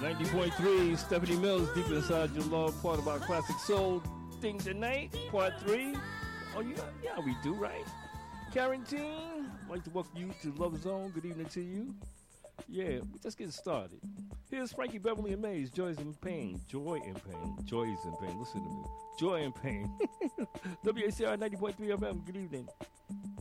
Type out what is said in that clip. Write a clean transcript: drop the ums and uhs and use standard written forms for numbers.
90.3, Stephanie Mills, Deep Inside Your Love, part of our classic soul thing tonight, part 3. Oh, yeah, we do, right? Quarantine, I'd like to welcome you to Love Zone. Good evening to you. Yeah, let's get started. Here's Frankie Beverly and Mays, Joys and Pain. Joy and Pain. Joys and Pain. Listen to me. Joy and Pain. WACR 90.3 FM. Good evening.